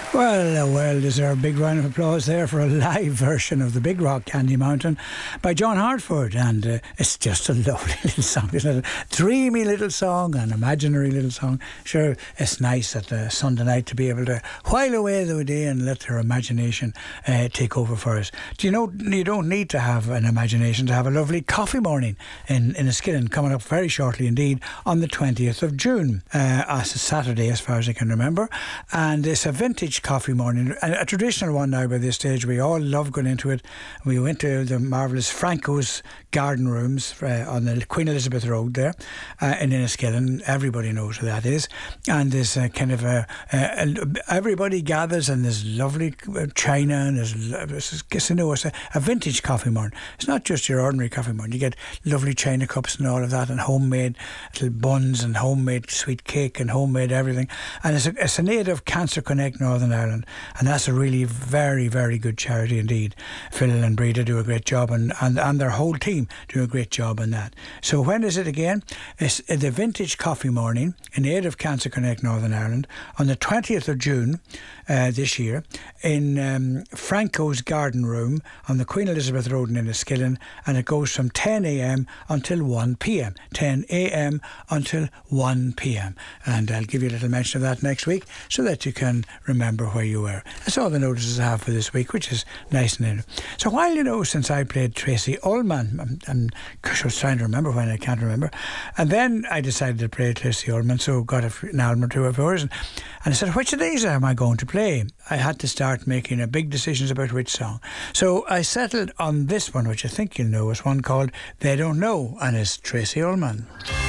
Well, is there a big round of applause there for a live version of the Big Rock Candy Mountain by John Hartford, and it's just a lovely little song, isn't it? Dreamy little song, an imaginary little song. Sure, it's nice at Sunday night to be able to while away the day and let our imagination take over for us. Do you know you don't need to have an imagination to have a lovely coffee morning in Enniskillen coming up very shortly indeed on the 20th of June. It's a Saturday as far as I can remember, and it's a vintage coffee morning, a traditional one now by this stage. We all love going into it. We went to the marvellous Franco's Garden Rooms on the Queen Elizabeth Road there in Enniskillen. Everybody knows where that is, and there's kind of everybody gathers, and there's lovely china, and it's a vintage coffee morning. It's not just your ordinary coffee morning. You get lovely china cups and all of that, and homemade little buns and homemade sweet cake and homemade everything. And it's an aid of Cancer Connect Northern Ireland, and that's a really very, very good charity indeed. Phil and Breda do a great job, and their whole team do a great job on that. So when is it again? It's the Vintage Coffee Morning in aid of Cancer Connect Northern Ireland on the 20th of June this year in Franco's Garden Room on the Queen Elizabeth Road in Enniskillen, and it goes from 10 a.m. until 1 p.m. 10 a.m. until 1 p.m. And I'll give you a little mention of that next week so that you can remember where you were. That's all the notices I have for this week, which is nice and in. So while, since I played Tracy Ullman, I'm trying to remember when, I can't remember, and then I decided to play Tracy Ullman, so got an album or two of yours, and I said, which of these am I going to play? I had to start making big decisions about which song. So I settled on this one, which I think you'll know, is one called They Don't Know, and it's Tracy Ullman.